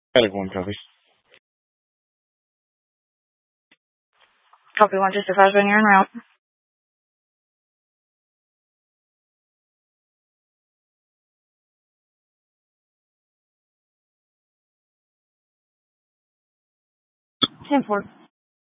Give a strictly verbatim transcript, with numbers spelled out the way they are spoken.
Medical one copy. Copy one, just advise when you're en route. ten four.